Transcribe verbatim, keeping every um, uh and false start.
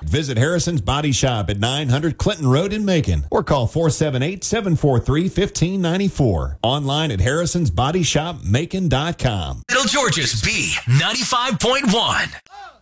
Visit Harrison's Body Shop at nine hundred Clinton Road in Macon or call four seven eight, seven four three, one five nine four. Online at harrisons body shop macon dot com. Middle Georgia's B ninety-five point one.